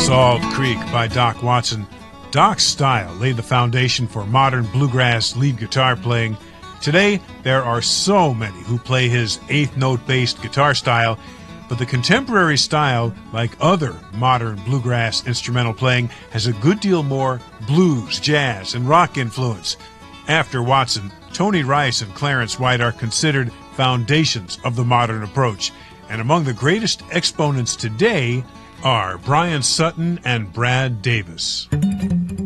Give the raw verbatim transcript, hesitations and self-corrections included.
Salt Creek by Doc Watson. Doc's style laid the foundation for modern bluegrass lead guitar playing. Today, there are so many who play his eighth note-based guitar style, but the contemporary style, like other modern bluegrass instrumental playing, has a good deal more blues, jazz, and rock influence. After Watson, Tony Rice and Clarence White are considered foundations of the modern approach, and among the greatest exponents today are Brian Sutton and Brad Davis.